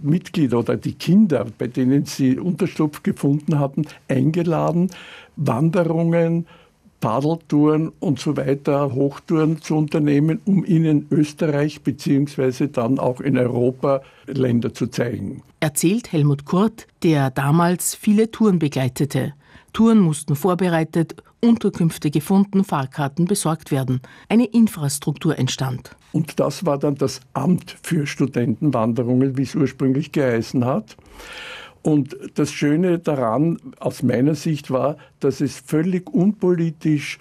Mitglieder oder die Kinder, bei denen sie Unterschlupf gefunden hatten, eingeladen, Wanderungen, Paddeltouren und so weiter, Hochtouren zu unternehmen, um ihnen Österreich bzw. dann auch in Europa Länder zu zeigen. Erzählt Helmut Kurt, der damals viele Touren begleitete. Touren mussten vorbereitet, Unterkünfte gefunden, Fahrkarten besorgt werden. Eine Infrastruktur entstand. Und das war dann das Amt für Studentenwanderungen, wie es ursprünglich geheißen hat. Und das Schöne daran, aus meiner Sicht, war, dass es völlig unpolitisch,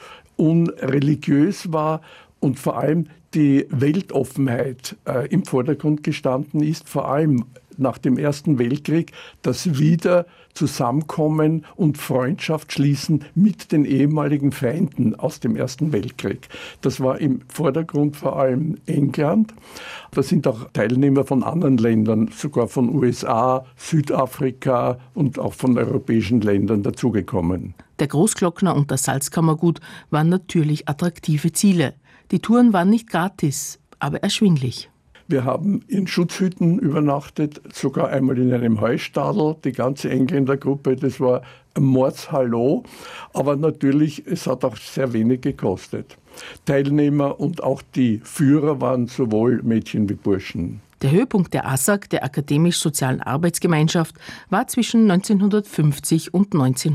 unreligiös war und vor allem die Weltoffenheit im Vordergrund gestanden ist, vor allem nach dem Ersten Weltkrieg, das Wiederzusammenkommen und Freundschaft schließen mit den ehemaligen Feinden aus dem Ersten Weltkrieg. Das war im Vordergrund vor allem England. Da sind auch Teilnehmer von anderen Ländern, sogar von USA, Südafrika und auch von europäischen Ländern dazugekommen. Der Großglockner und das Salzkammergut waren natürlich attraktive Ziele. Die Touren waren nicht gratis, aber erschwinglich. Wir haben in Schutzhütten übernachtet, sogar einmal in einem Heustadel, die ganze Engländergruppe. Das war ein Mordshallo, aber natürlich, es hat auch sehr wenig gekostet. Teilnehmer und auch die Führer waren sowohl Mädchen wie Burschen. Der Höhepunkt der ASAG, der Akademisch-Sozialen Arbeitsgemeinschaft, war zwischen 1950 und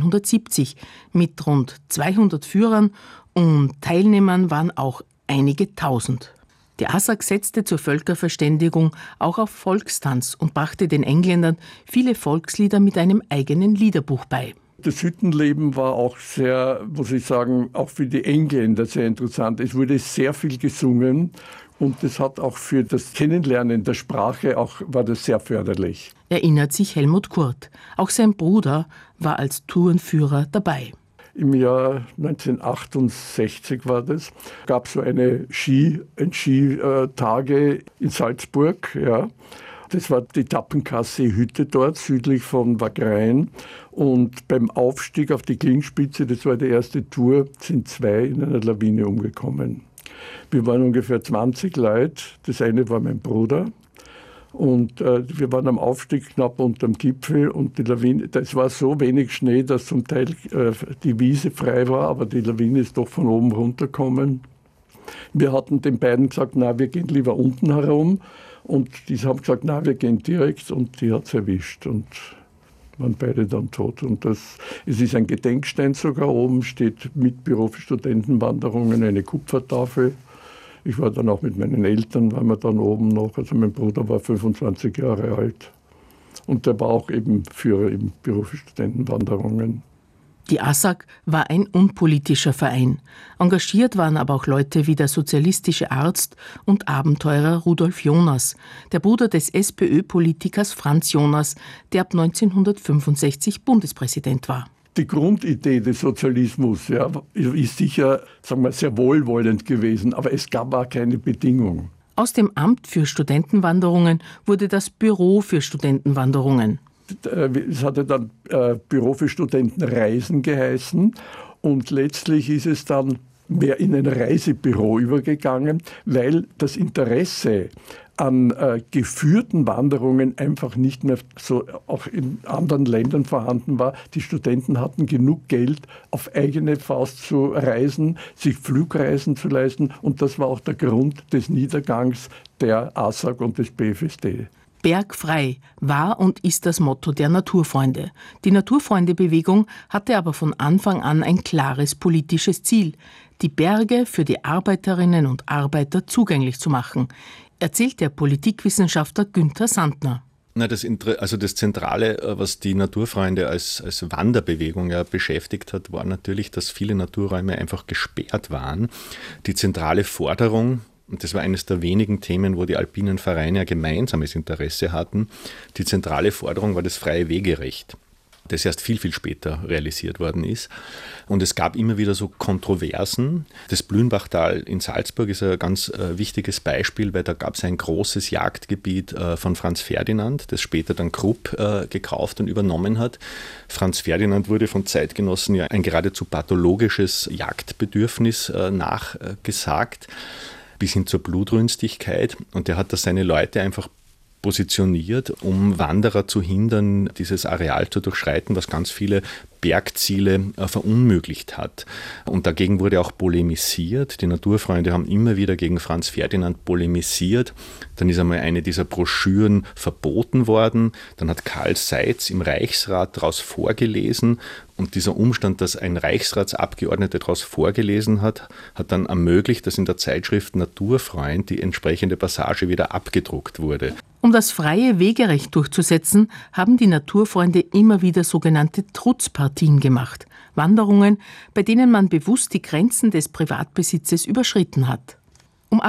1970 mit rund 200 Führern und Teilnehmern waren auch einige Tausend. Die ASAG setzte zur Völkerverständigung auch auf Volkstanz und brachte den Engländern viele Volkslieder mit einem eigenen Liederbuch bei. Das Hüttenleben war auch sehr, muss ich sagen, auch für die Engländer sehr interessant. Es wurde sehr viel gesungen und das hat auch für das Kennenlernen der Sprache war das sehr förderlich. Erinnert sich Helmut Kurt. Auch sein Bruder war als Tourenführer dabei. Im Jahr 1968 war das, gab es so Skitage in Salzburg. Ja. Das war die Tappenkasse-Hütte dort, südlich von Wagrain. Und beim Aufstieg auf die Klingspitze, das war die erste Tour, sind 2 in einer Lawine umgekommen. Wir waren ungefähr 20 Leute. Das eine war mein Bruder. Und wir waren am Aufstieg knapp unterm Gipfel und die Lawine, es war so wenig Schnee, dass zum Teil die Wiese frei war, aber die Lawine ist doch von oben runtergekommen. Wir hatten den beiden gesagt, na, wir gehen lieber unten herum. Und die haben gesagt, na, wir gehen direkt, und die hat es erwischt und waren beide dann tot. Und es ist ein Gedenkstein sogar, oben steht mit Büro für Studentenwanderungen eine Kupfertafel. Ich war dann auch mit meinen Eltern, waren wir dann oben noch. Also mein Bruder war 25 Jahre alt. Und der war auch eben Führer im Büro für Studentenwanderungen. Die ASAG war ein unpolitischer Verein. Engagiert waren aber auch Leute wie der sozialistische Arzt und Abenteurer Rudolf Jonas, der Bruder des SPÖ-Politikers Franz Jonas, der ab 1965 Bundespräsident war. Die Grundidee des Sozialismus ist sicher, sagen wir, sehr wohlwollend gewesen, aber es gab auch keine Bedingung. Aus dem Amt für Studentenwanderungen wurde das Büro für Studentenwanderungen. Es hatte dann Büro für Studentenreisen geheißen und letztlich ist es dann mehr in ein Reisebüro übergegangen, weil das Interesse an geführten Wanderungen einfach nicht mehr so auch in anderen Ländern vorhanden war. Die Studenten hatten genug Geld, auf eigene Faust zu reisen, sich Flugreisen zu leisten, und das war auch der Grund des Niedergangs der ASAG und des BFSD. Bergfrei war und ist das Motto der Naturfreunde. Die Naturfreunde-Bewegung hatte aber von Anfang an ein klares politisches Ziel: die Berge für die Arbeiterinnen und Arbeiter zugänglich zu machen, erzählt der Politikwissenschaftler Günther Sandner. Das Zentrale, was die Naturfreunde als Wanderbewegung beschäftigt hat, war natürlich, dass viele Naturräume einfach gesperrt waren. Die zentrale Forderung, und das war eines der wenigen Themen, wo die alpinen Vereine ein gemeinsames Interesse hatten, die zentrale Forderung war das freie Wegerecht, das erst viel, viel später realisiert worden ist. Und es gab immer wieder so Kontroversen. Das Blühenbachtal in Salzburg ist ein ganz wichtiges Beispiel, weil da gab es ein großes Jagdgebiet von Franz Ferdinand, das später dann Krupp gekauft und übernommen hat. Franz Ferdinand wurde von Zeitgenossen ja ein geradezu pathologisches Jagdbedürfnis nachgesagt, bis hin zur Blutrünstigkeit. Und der hat da seine Leute einfach positioniert, um Wanderer zu hindern, dieses Areal zu durchschreiten, was ganz viele Bergziele verunmöglicht hat. Und dagegen wurde auch polemisiert. Die Naturfreunde haben immer wieder gegen Franz Ferdinand polemisiert. Dann ist einmal eine dieser Broschüren verboten worden. Dann hat Karl Seitz im Reichsrat daraus vorgelesen. Und dieser Umstand, dass ein Reichsratsabgeordneter daraus vorgelesen hat, hat dann ermöglicht, dass in der Zeitschrift Naturfreund die entsprechende Passage wieder abgedruckt wurde. Um das freie Wegerecht durchzusetzen, haben die Naturfreunde immer wieder sogenannte Trutzpartien gemacht. Wanderungen, bei denen man bewusst die Grenzen des Privatbesitzes überschritten hat. Um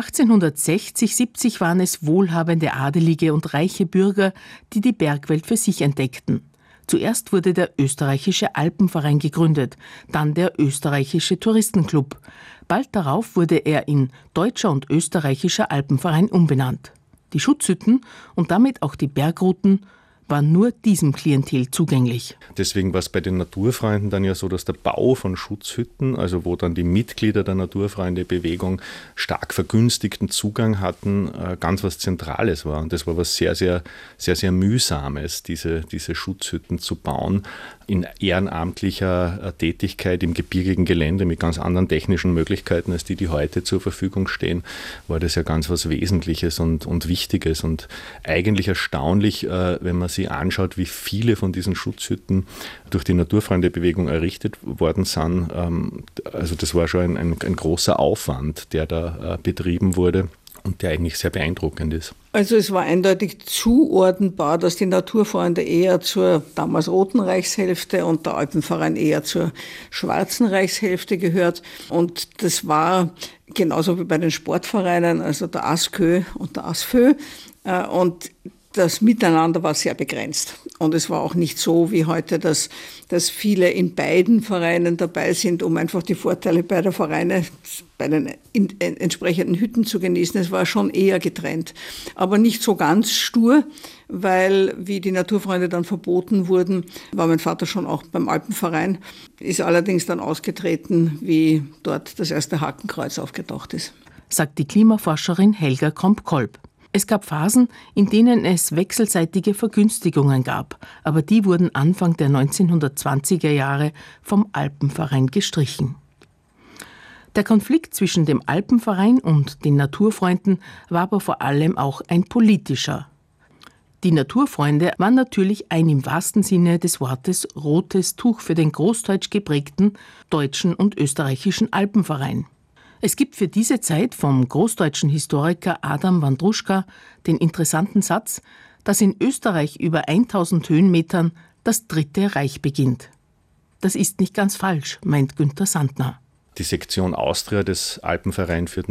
1860/70 waren es wohlhabende Adelige und reiche Bürger, die die Bergwelt für sich entdeckten. Zuerst wurde der Österreichische Alpenverein gegründet, dann der Österreichische Touristenclub. Bald darauf wurde er in Deutscher und Österreichischer Alpenverein umbenannt. Die Schutzhütten und damit auch die Bergrouten waren nur diesem Klientel zugänglich. Deswegen war es bei den Naturfreunden dann ja so, dass der Bau von Schutzhütten, also wo dann die Mitglieder der Naturfreunde-Bewegung stark vergünstigten Zugang hatten, ganz was Zentrales war. Und das war was sehr, sehr, sehr, sehr Mühsames, diese Schutzhütten zu bauen, in ehrenamtlicher Tätigkeit im gebirgigen Gelände mit ganz anderen technischen Möglichkeiten, als die heute zur Verfügung stehen, war das ja ganz was Wesentliches und Wichtiges und eigentlich erstaunlich, wenn man sich anschaut, wie viele von diesen Schutzhütten durch die Naturfreunde-Bewegung errichtet worden sind. Also das war schon ein großer Aufwand, der da betrieben wurde und der eigentlich sehr beeindruckend ist. Also es war eindeutig zuordnenbar, dass die Naturfreunde eher zur damals Roten Reichshälfte und der Alpenverein eher zur Schwarzen Reichshälfte gehört. Und das war genauso wie bei den Sportvereinen, also der ASKÖ und der ASFÖ. Und das Miteinander war sehr begrenzt. Und es war auch nicht so wie heute, dass viele in beiden Vereinen dabei sind, um einfach die Vorteile beider Vereine bei den entsprechenden Hütten zu genießen. Es war schon eher getrennt. Aber nicht so ganz stur, weil wie die Naturfreunde dann verboten wurden, war mein Vater schon auch beim Alpenverein, ist allerdings dann ausgetreten, wie dort das erste Hakenkreuz aufgetaucht ist. Sagt die Klimaforscherin Helga Kromp-Kolb. Es gab Phasen, in denen es wechselseitige Vergünstigungen gab, aber die wurden Anfang der 1920er Jahre vom Alpenverein gestrichen. Der Konflikt zwischen dem Alpenverein und den Naturfreunden war aber vor allem auch ein politischer. Die Naturfreunde waren natürlich ein im wahrsten Sinne des Wortes rotes Tuch für den großdeutsch geprägten deutschen und österreichischen Alpenverein. Es gibt für diese Zeit vom großdeutschen Historiker Adam Wandruschka den interessanten Satz, dass in Österreich über 1000 Höhenmetern das Dritte Reich beginnt. Das ist nicht ganz falsch, meint Günther Sandner. Die Sektion Austria des Alpenvereins führt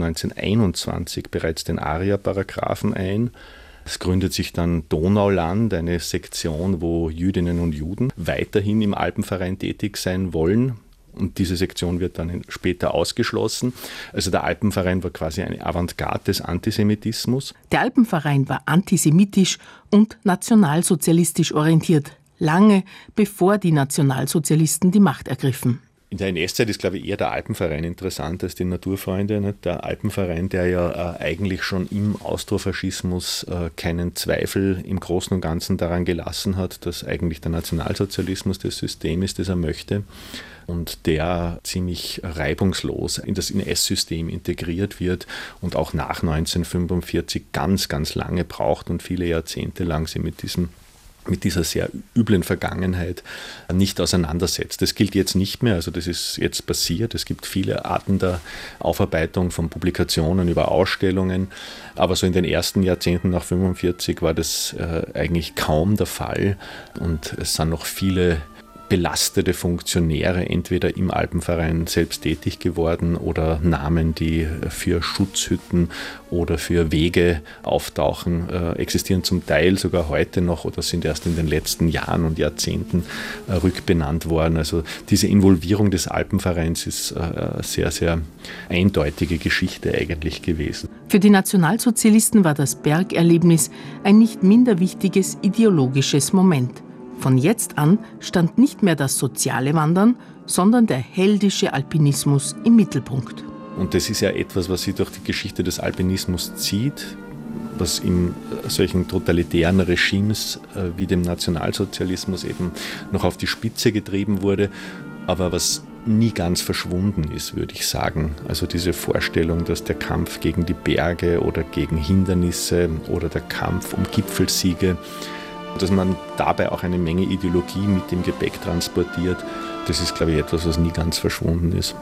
1921 bereits den Aria-Paragraphen ein. Es gründet sich dann Donauland, eine Sektion, wo Jüdinnen und Juden weiterhin im Alpenverein tätig sein wollen. Und diese Sektion wird dann später ausgeschlossen. Also der Alpenverein war quasi eine Avantgarde des Antisemitismus. Der Alpenverein war antisemitisch und nationalsozialistisch orientiert, lange bevor die Nationalsozialisten die Macht ergriffen. In der NS-Zeit ist, glaube ich, eher der Alpenverein interessant als die Naturfreunde. Der Alpenverein, der ja eigentlich schon im Austrofaschismus keinen Zweifel im Großen und Ganzen daran gelassen hat, dass eigentlich der Nationalsozialismus das System ist, das er möchte. Und der ziemlich reibungslos in das NS-System integriert wird und auch nach 1945 ganz, ganz lange braucht und viele Jahrzehnte lang sie mit dieser sehr üblen Vergangenheit nicht auseinandersetzt. Das gilt jetzt nicht mehr, also das ist jetzt passiert. Es gibt viele Arten der Aufarbeitung von Publikationen über Ausstellungen, aber so in den ersten Jahrzehnten nach 1945 war das eigentlich kaum der Fall und es sind noch viele belastete Funktionäre entweder im Alpenverein selbst tätig geworden oder Namen, die für Schutzhütten oder für Wege auftauchen, existieren zum Teil sogar heute noch oder sind erst in den letzten Jahren und Jahrzehnten rückbenannt worden. Also diese Involvierung des Alpenvereins ist eine sehr, sehr eindeutige Geschichte eigentlich gewesen. Für die Nationalsozialisten war das Bergerlebnis ein nicht minder wichtiges ideologisches Moment. Von jetzt an stand nicht mehr das soziale Wandern, sondern der heldische Alpinismus im Mittelpunkt. Und das ist ja etwas, was sich durch die Geschichte des Alpinismus zieht. was in solchen totalitären Regimes wie dem Nationalsozialismus eben noch auf die Spitze getrieben wurde, aber was nie ganz verschwunden ist, würde ich sagen. Also diese Vorstellung, dass der Kampf gegen die Berge oder gegen Hindernisse oder der Kampf um Gipfelsiege, dass man dabei auch eine Menge Ideologie mit dem Gepäck transportiert, das ist, glaube ich, etwas, was nie ganz verschwunden ist.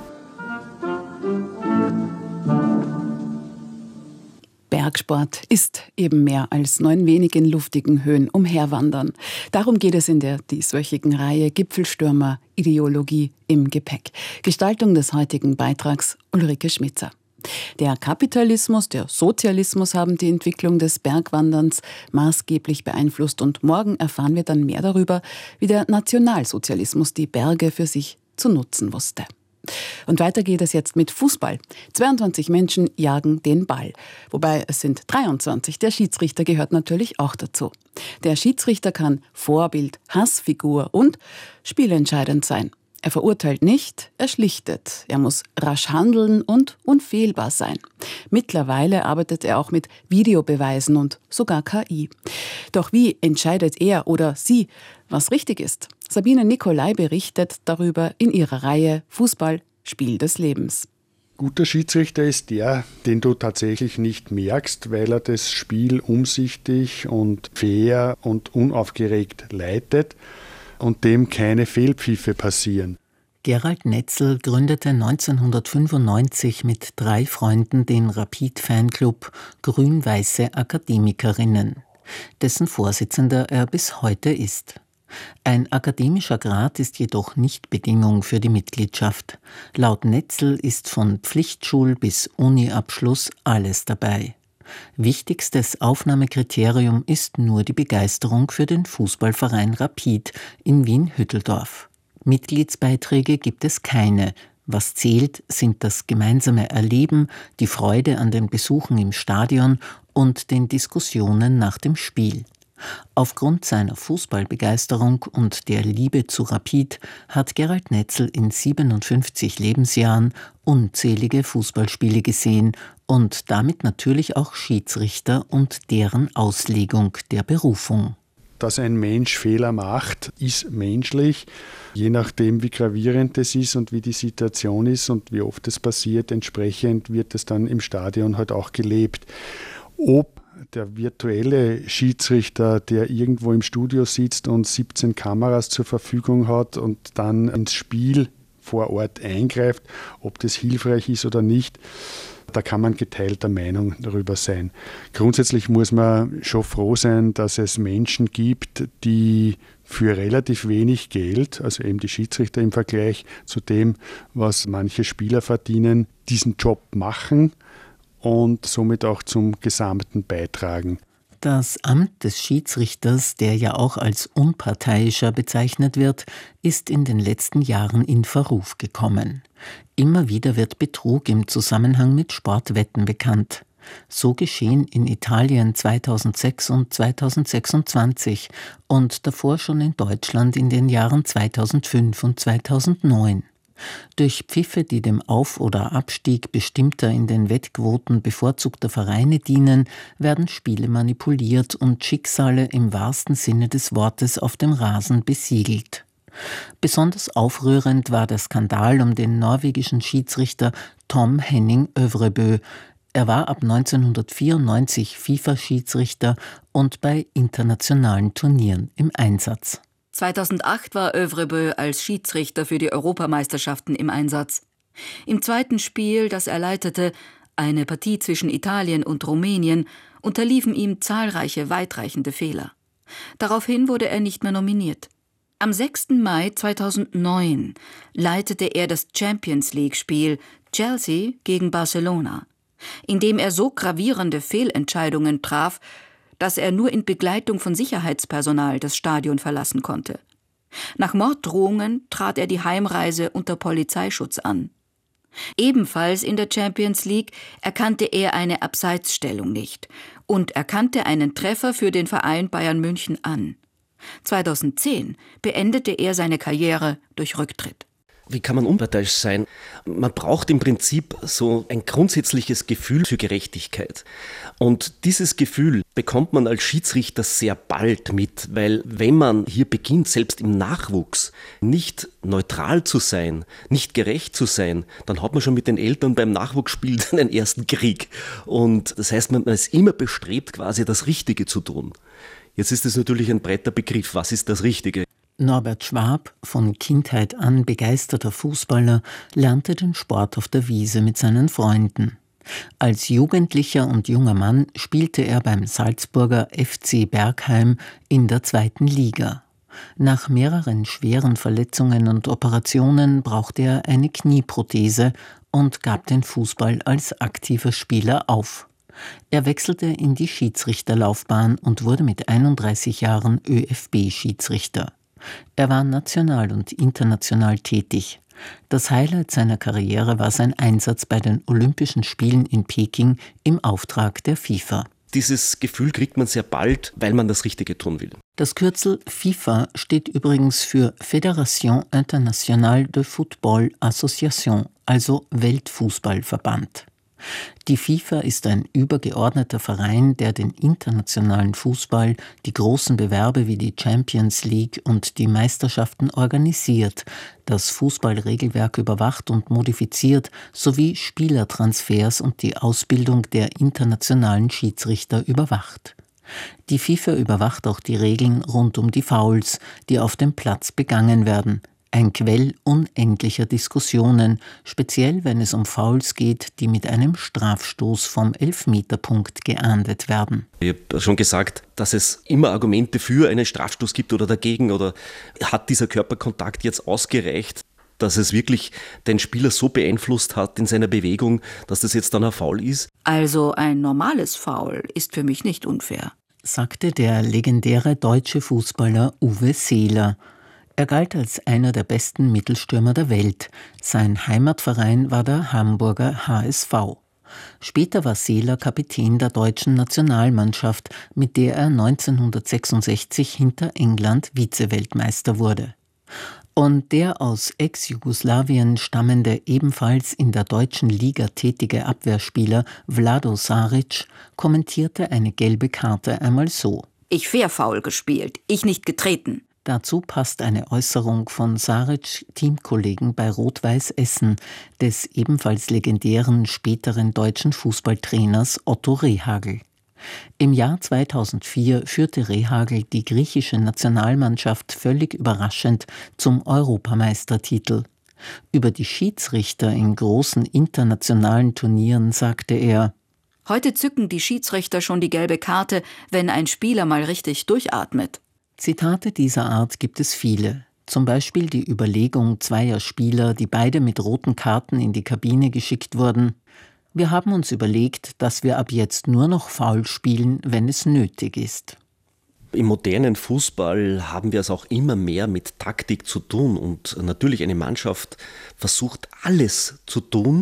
Bergsport ist eben mehr als nur ein wenig in luftigen Höhen umherwandern. Darum geht es in der dieswöchigen Reihe Gipfelstürmer Ideologie im Gepäck. Gestaltung des heutigen Beitrags Ulrike Schmitzer. Der Kapitalismus, der Sozialismus haben die Entwicklung des Bergwanderns maßgeblich beeinflusst und morgen erfahren wir dann mehr darüber, wie der Nationalsozialismus die Berge für sich zu nutzen wusste. Und weiter geht es jetzt mit Fußball. 22 Menschen jagen den Ball. Wobei es sind 23. Der Schiedsrichter gehört natürlich auch dazu. Der Schiedsrichter kann Vorbild, Hassfigur und spielentscheidend sein. Er verurteilt nicht, er schlichtet. Er muss rasch handeln und unfehlbar sein. Mittlerweile arbeitet er auch mit Videobeweisen und sogar KI. Doch wie entscheidet er oder sie, was richtig ist? Sabine Nicolai berichtet darüber in ihrer Reihe Fußball, Spiel des Lebens. Guter Schiedsrichter ist der, den du tatsächlich nicht merkst, weil er das Spiel umsichtig und fair und unaufgeregt leitet und dem keine Fehlpfiffe passieren. Gerald Netzel gründete 1995 mit 3 Freunden den Rapid-Fanclub Grün-Weiße Akademikerinnen, dessen Vorsitzender er bis heute ist. Ein akademischer Grad ist jedoch nicht Bedingung für die Mitgliedschaft. Laut Netzel ist von Pflichtschul- bis Uni-Abschluss alles dabei. Wichtigstes Aufnahmekriterium ist nur die Begeisterung für den Fußballverein Rapid in Wien-Hütteldorf. Mitgliedsbeiträge gibt es keine. Was zählt, sind das gemeinsame Erleben, die Freude an den Besuchen im Stadion und den Diskussionen nach dem Spiel. Aufgrund seiner Fußballbegeisterung und der Liebe zu Rapid hat Gerald Netzel in 57 Lebensjahren unzählige Fußballspiele gesehen und damit natürlich auch Schiedsrichter und deren Auslegung der Berufung. Dass ein Mensch Fehler macht, ist menschlich. Je nachdem, wie gravierend es ist und wie die Situation ist und wie oft es passiert, entsprechend wird es dann im Stadion halt auch gelebt. Ob der virtuelle Schiedsrichter, der irgendwo im Studio sitzt und 17 Kameras zur Verfügung hat und dann ins Spiel vor Ort eingreift, ob das hilfreich ist oder nicht, da kann man geteilter Meinung darüber sein. Grundsätzlich muss man schon froh sein, dass es Menschen gibt, die für relativ wenig Geld, also eben die Schiedsrichter im Vergleich zu dem, was manche Spieler verdienen, diesen Job machen und somit auch zum Gesamten beitragen. Das Amt des Schiedsrichters, der ja auch als unparteiischer bezeichnet wird, ist in den letzten Jahren in Verruf gekommen. Immer wieder wird Betrug im Zusammenhang mit Sportwetten bekannt. So geschehen in Italien 2006 und 2026 und davor schon in Deutschland in den Jahren 2005 und 2009. Durch Pfiffe, die dem Auf- oder Abstieg bestimmter in den Wettquoten bevorzugter Vereine dienen, werden Spiele manipuliert und Schicksale im wahrsten Sinne des Wortes auf dem Rasen besiegelt. Besonders aufrührend war der Skandal um den norwegischen Schiedsrichter Tom Henning Øvrebø. Er war ab 1994 FIFA-Schiedsrichter und bei internationalen Turnieren im Einsatz. 2008 war Øvrebø als Schiedsrichter für die Europameisterschaften im Einsatz. Im zweiten Spiel, das er leitete, eine Partie zwischen Italien und Rumänien, unterliefen ihm zahlreiche weitreichende Fehler. Daraufhin wurde er nicht mehr nominiert. Am 6. Mai 2009 leitete er das Champions-League-Spiel Chelsea gegen Barcelona, in dem er so gravierende Fehlentscheidungen traf, dass er nur in Begleitung von Sicherheitspersonal das Stadion verlassen konnte. Nach Morddrohungen trat er die Heimreise unter Polizeischutz an. Ebenfalls in der Champions League erkannte er eine Abseitsstellung nicht und erkannte einen Treffer für den Verein Bayern München an. 2010 beendete er seine Karriere durch Rücktritt. Wie kann man unparteiisch sein? Man braucht im Prinzip so ein grundsätzliches Gefühl für Gerechtigkeit. Und dieses Gefühl bekommt man als Schiedsrichter sehr bald mit, weil wenn man hier beginnt, selbst im Nachwuchs, nicht neutral zu sein, nicht gerecht zu sein, dann hat man schon mit den Eltern beim Nachwuchsspiel einen ersten Krieg. Und das heißt, man ist immer bestrebt, quasi das Richtige zu tun. Jetzt ist es natürlich ein breiter Begriff. Was ist das Richtige? Norbert Schwab, von Kindheit an begeisterter Fußballer, lernte den Sport auf der Wiese mit seinen Freunden. Als Jugendlicher und junger Mann spielte er beim Salzburger FC Bergheim in der 2. Liga. Nach mehreren schweren Verletzungen und Operationen brauchte er eine Knieprothese und gab den Fußball als aktiver Spieler auf. Er wechselte in die Schiedsrichterlaufbahn und wurde mit 31 Jahren ÖFB-Schiedsrichter. Er war national und international tätig. Das Highlight seiner Karriere war sein Einsatz bei den Olympischen Spielen in Peking im Auftrag der FIFA. Dieses Gefühl kriegt man sehr bald, weil man das Richtige tun will. Das Kürzel FIFA steht übrigens für Fédération Internationale de Football Association, also Weltfußballverband. Die FIFA ist ein übergeordneter Verein, der den internationalen Fußball, die großen Bewerbe wie die Champions League und die Meisterschaften organisiert, das Fußballregelwerk überwacht und modifiziert, sowie Spielertransfers und die Ausbildung der internationalen Schiedsrichter überwacht. Die FIFA überwacht auch die Regeln rund um die Fouls, die auf dem Platz begangen werden. Ein Quell unendlicher Diskussionen, speziell wenn es um Fouls geht, die mit einem Strafstoß vom Elfmeterpunkt geahndet werden. Ich habe schon gesagt, dass es immer Argumente für einen Strafstoß gibt oder dagegen, oder hat dieser Körperkontakt jetzt ausgereicht, dass es wirklich den Spieler so beeinflusst hat in seiner Bewegung, dass das jetzt dann ein Foul ist? Also ein normales Foul ist für mich nicht unfair, sagte der legendäre deutsche Fußballer Uwe Seeler. Er galt als einer der besten Mittelstürmer der Welt. Sein Heimatverein war der Hamburger HSV. Später war Seeler Kapitän der deutschen Nationalmannschaft, mit der er 1966 hinter England Vize-Weltmeister wurde. Und der aus Ex-Jugoslawien stammende, ebenfalls in der deutschen Liga tätige Abwehrspieler Vlado Saric kommentierte eine gelbe Karte einmal so: Ich fair faul gespielt, ich nicht getreten. Dazu passt eine Äußerung von Saric Teamkollegen bei Rot-Weiß Essen, des ebenfalls legendären späteren deutschen Fußballtrainers Otto Rehhagel. Im Jahr 2004 führte Rehhagel die griechische Nationalmannschaft völlig überraschend zum Europameistertitel. Über die Schiedsrichter in großen internationalen Turnieren sagte er: Heute zücken die Schiedsrichter schon die gelbe Karte, wenn ein Spieler mal richtig durchatmet. Zitate dieser Art gibt es viele. Zum Beispiel die Überlegung zweier Spieler, die beide mit roten Karten in die Kabine geschickt wurden: Wir haben uns überlegt, dass wir ab jetzt nur noch faul spielen, wenn es nötig ist. Im modernen Fußball haben wir es auch immer mehr mit Taktik zu tun. Und natürlich eine Mannschaft versucht alles zu tun,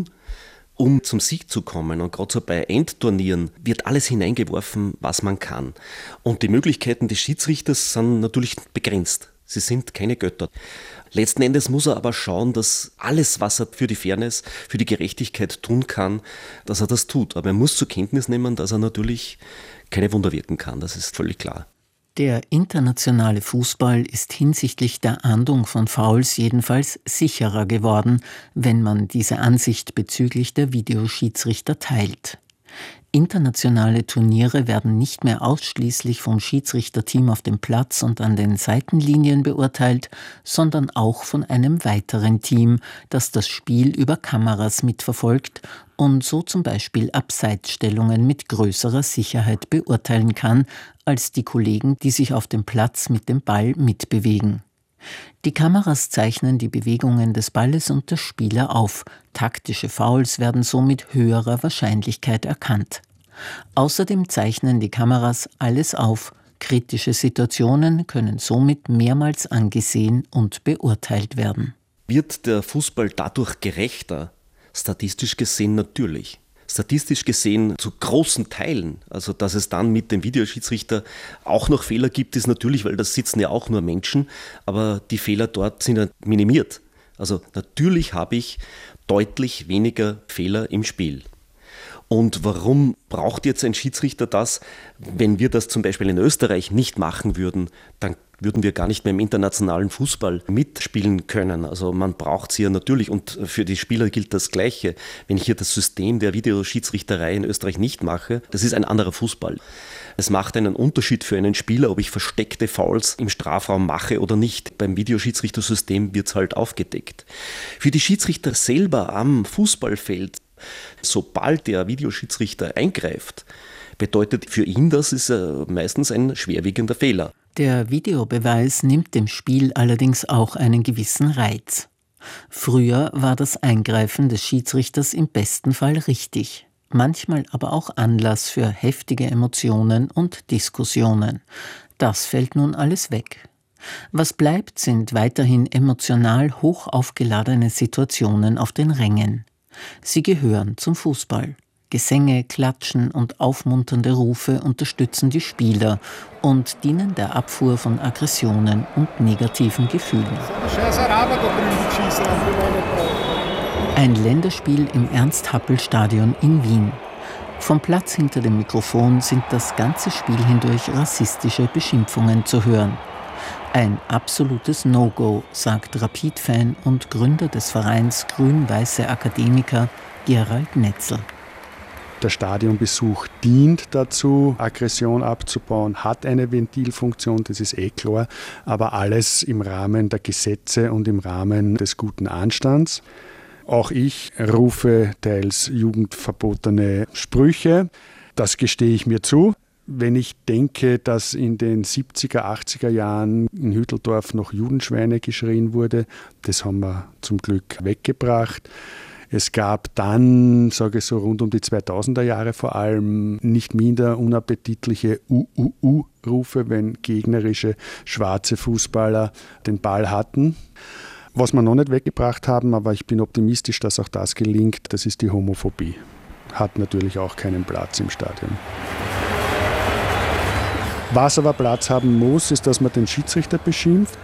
um zum Sieg zu kommen. Und gerade so bei Endturnieren wird alles hineingeworfen, was man kann. Und die Möglichkeiten des Schiedsrichters sind natürlich begrenzt. Sie sind keine Götter. Letzten Endes muss er aber schauen, dass alles, was er für die Fairness, für die Gerechtigkeit tun kann, dass er das tut. Aber er muss zur Kenntnis nehmen, dass er natürlich keine Wunder wirken kann. Das ist völlig klar. Der internationale Fußball ist hinsichtlich der Ahndung von Fouls jedenfalls sicherer geworden, wenn man diese Ansicht bezüglich der Videoschiedsrichter teilt. Internationale Turniere werden nicht mehr ausschließlich vom Schiedsrichterteam auf dem Platz und an den Seitenlinien beurteilt, sondern auch von einem weiteren Team, das das Spiel über Kameras mitverfolgt und so zum Beispiel Abseitsstellungen mit größerer Sicherheit beurteilen kann, als die Kollegen, die sich auf dem Platz mit dem Ball mitbewegen. Die Kameras zeichnen die Bewegungen des Balles und der Spieler auf. Taktische Fouls werden so mit höherer Wahrscheinlichkeit erkannt. Außerdem zeichnen die Kameras alles auf. Kritische Situationen können somit mehrmals angesehen und beurteilt werden. Wird der Fußball dadurch gerechter? Statistisch gesehen natürlich. Statistisch gesehen zu großen Teilen. Also dass es dann mit dem Videoschiedsrichter auch noch Fehler gibt, ist natürlich, weil da sitzen ja auch nur Menschen, aber die Fehler dort sind ja minimiert. Also natürlich habe ich deutlich weniger Fehler im Spiel. Und warum braucht jetzt ein Schiedsrichter das? Wenn wir das zum Beispiel in Österreich nicht machen würden, dann würden wir gar nicht mehr im internationalen Fußball mitspielen können. Also man braucht sie ja natürlich und für die Spieler gilt das Gleiche. Wenn ich hier das System der Videoschiedsrichterei in Österreich nicht mache, das ist ein anderer Fußball. Es macht einen Unterschied für einen Spieler, ob ich versteckte Fouls im Strafraum mache oder nicht. Beim Videoschiedsrichtersystem wird es halt aufgedeckt. Für die Schiedsrichter selber am Fußballfeld, sobald der Videoschiedsrichter eingreift, bedeutet für ihn, das ist meistens ein schwerwiegender Fehler. Der Videobeweis nimmt dem Spiel allerdings auch einen gewissen Reiz. Früher war das Eingreifen des Schiedsrichters im besten Fall richtig, manchmal aber auch Anlass für heftige Emotionen und Diskussionen. Das fällt nun alles weg. Was bleibt, sind weiterhin emotional hoch aufgeladene Situationen auf den Rängen. Sie gehören zum Fußball. Gesänge, Klatschen und aufmunternde Rufe unterstützen die Spieler und dienen der Abfuhr von Aggressionen und negativen Gefühlen. Ein Länderspiel im Ernst-Happel-Stadion in Wien. Vom Platz hinter dem Mikrofon sind das ganze Spiel hindurch rassistische Beschimpfungen zu hören. Ein absolutes No-Go, sagt Rapid-Fan und Gründer des Vereins Grün-Weiße Akademiker Gerald Netzel. Der Stadionbesuch dient dazu, Aggression abzubauen, hat eine Ventilfunktion, das ist klar, aber alles im Rahmen der Gesetze und im Rahmen des guten Anstands. Auch ich rufe teils jugendverbotene Sprüche, das gestehe ich mir zu. Wenn ich denke, dass in den 70er, 80er Jahren in Hütteldorf noch Judenschweine geschrien wurde, das haben wir zum Glück weggebracht. Es gab dann, sage ich so rund um die 2000er Jahre vor allem, nicht minder unappetitliche Rufe, wenn gegnerische schwarze Fußballer den Ball hatten. Was wir noch nicht weggebracht haben, aber ich bin optimistisch, dass auch das gelingt, das ist die Homophobie. Hat natürlich auch keinen Platz im Stadion. Was aber Platz haben muss, ist, dass man den Schiedsrichter beschimpft,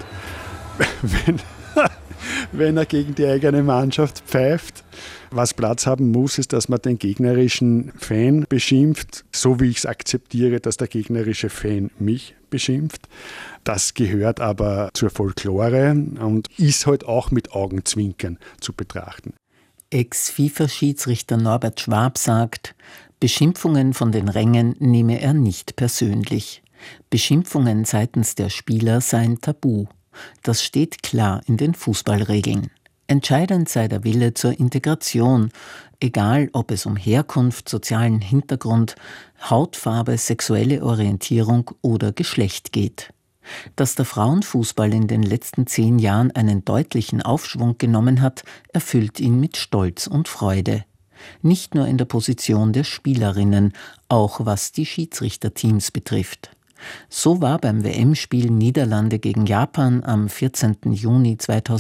wenn er gegen die eigene Mannschaft pfeift. Was Platz haben muss, ist, dass man den gegnerischen Fan beschimpft, so wie ich es akzeptiere, dass der gegnerische Fan mich beschimpft. Das gehört aber zur Folklore und ist halt auch mit Augenzwinkern zu betrachten. Ex-FIFA-Schiedsrichter Norbert Schwab sagt, Beschimpfungen von den Rängen nehme er nicht persönlich. Beschimpfungen seitens der Spieler seien tabu. Das steht klar in den Fußballregeln. Entscheidend sei der Wille zur Integration, egal ob es um Herkunft, sozialen Hintergrund, Hautfarbe, sexuelle Orientierung oder Geschlecht geht. Dass der Frauenfußball in den letzten 10 Jahren einen deutlichen Aufschwung genommen hat, erfüllt ihn mit Stolz und Freude. Nicht nur in der Position der Spielerinnen, auch was die Schiedsrichterteams betrifft. So war beim WM-Spiel Niederlande gegen Japan am 14. Juni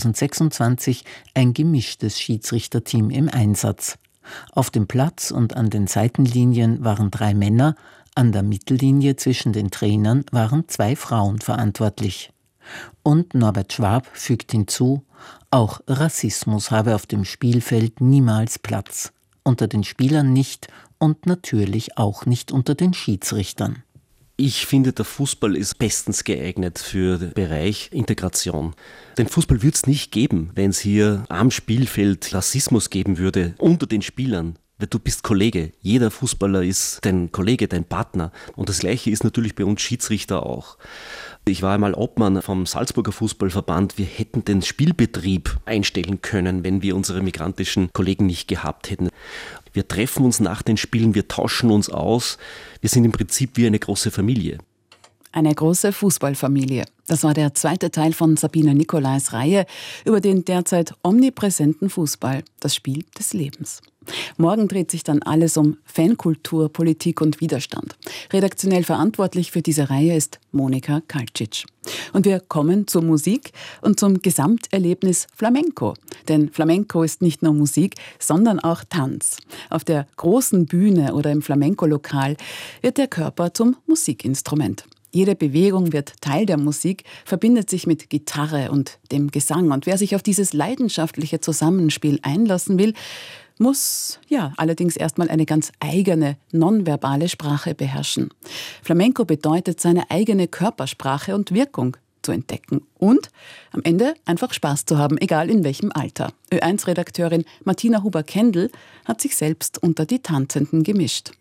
2026 ein gemischtes Schiedsrichterteam im Einsatz. Auf dem Platz und an den Seitenlinien waren 3 Männer, an der Mittellinie zwischen den Trainern waren 2 Frauen verantwortlich. Und Norbert Schwab fügt hinzu, auch Rassismus habe auf dem Spielfeld niemals Platz. Unter den Spielern nicht und natürlich auch nicht unter den Schiedsrichtern. Ich finde, der Fußball ist bestens geeignet für den Bereich Integration. Den Fußball würde es nicht geben, wenn es hier am Spielfeld Rassismus geben würde unter den Spielern. Weil du bist Kollege, jeder Fußballer ist dein Kollege, dein Partner. Und das Gleiche ist natürlich bei uns Schiedsrichter auch. Ich war einmal Obmann vom Salzburger Fußballverband. Wir hätten den Spielbetrieb einstellen können, wenn wir unsere migrantischen Kollegen nicht gehabt hätten. Wir treffen uns nach den Spielen, wir tauschen uns aus. Wir sind im Prinzip wie eine große Familie. Eine große Fußballfamilie. Das war der zweite Teil von Sabine Nicolais Reihe über den derzeit omnipräsenten Fußball, das Spiel des Lebens. Morgen dreht sich dann alles um Fankultur, Politik und Widerstand. Redaktionell verantwortlich für diese Reihe ist Monika Kalcic. Und wir kommen zur Musik und zum Gesamterlebnis Flamenco. Denn Flamenco ist nicht nur Musik, sondern auch Tanz. Auf der großen Bühne oder im Flamenco-Lokal wird der Körper zum Musikinstrument. Jede Bewegung wird Teil der Musik, verbindet sich mit Gitarre und dem Gesang. Und wer sich auf dieses leidenschaftliche Zusammenspiel einlassen will, muss allerdings erstmal eine ganz eigene, nonverbale Sprache beherrschen. Flamenco bedeutet, seine eigene Körpersprache und Wirkung zu entdecken und am Ende einfach Spaß zu haben, egal in welchem Alter. Ö1-Redakteurin Martina Huber-Kendl hat sich selbst unter die Tanzenden gemischt.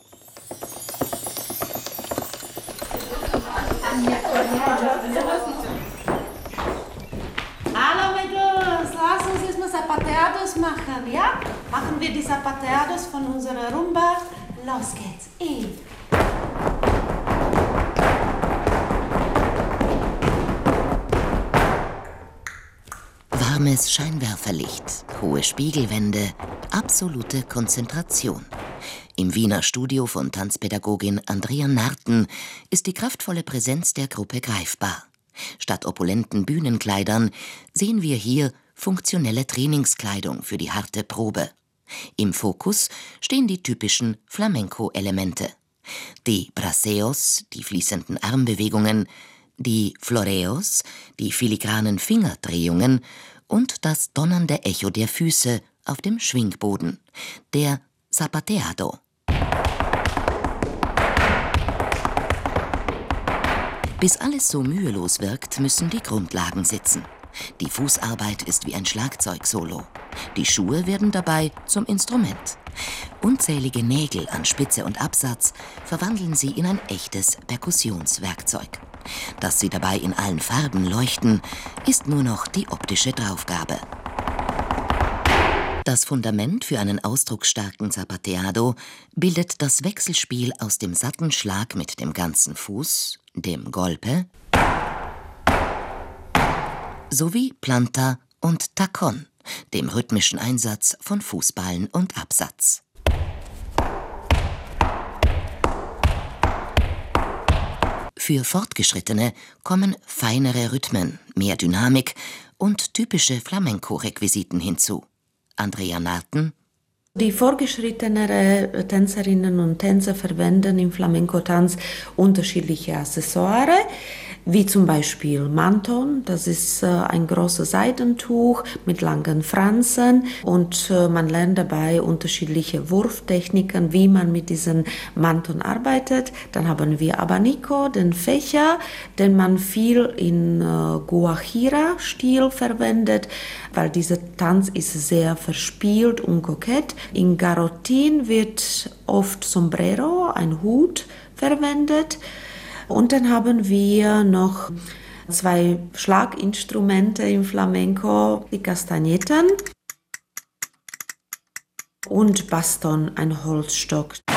Hallo amigos, lass uns jetzt mal Zapateados machen, ja? Machen wir die Zapateados von unserer Rumba. Los geht's. Warmes Scheinwerferlicht, hohe Spiegelwände, absolute Konzentration. Im Wiener Studio von Tanzpädagogin Andrea Narten ist die kraftvolle Präsenz der Gruppe greifbar. Statt opulenten Bühnenkleidern sehen wir hier funktionelle Trainingskleidung für die harte Probe. Im Fokus stehen die typischen Flamenco-Elemente. Die Braceos, die fließenden Armbewegungen, die Floreos, die filigranen Fingerdrehungen und das donnernde Echo der Füße auf dem Schwingboden, der Zapateado. Bis alles so mühelos wirkt, müssen die Grundlagen sitzen. Die Fußarbeit ist wie ein Schlagzeugsolo. Die Schuhe werden dabei zum Instrument. Unzählige Nägel an Spitze und Absatz verwandeln sie in ein echtes Perkussionswerkzeug. Dass sie dabei in allen Farben leuchten, ist nur noch die optische Draufgabe. Das Fundament für einen ausdrucksstarken Zapateado bildet das Wechselspiel aus dem satten Schlag mit dem ganzen Fuß, dem Golpe, sowie Planta und Tacón, dem rhythmischen Einsatz von Fußballen und Absatz. Für Fortgeschrittene kommen feinere Rhythmen, mehr Dynamik und typische Flamenco-Requisiten hinzu. Andrea Narten. Die fortgeschrittenere Tänzerinnen und Tänzer verwenden im Flamenco-Tanz unterschiedliche Accessoires, wie zum Beispiel Manton, das ist ein großes Seidentuch mit langen Fransen und man lernt dabei unterschiedliche Wurftechniken, wie man mit diesem Manton arbeitet. Dann haben wir Abanico, den Fächer, den man viel in Guajira-Stil verwendet, weil dieser Tanz ist sehr verspielt und kokett. In Garrotin wird oft Sombrero, ein Hut, verwendet. Und dann haben wir noch 2 Schlaginstrumente im Flamenco, die Castañetan und Baston, ein Holzstock.